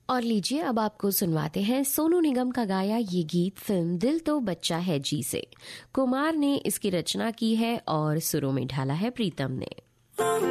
और लीजिए अब आपको सुनवाते हैं सोनू निगम का गाया ये गीत फिल्म दिल तो बच्चा है जी से। कुमार ने इसकी रचना की है और सुरों में ढाला है प्रीतम ने।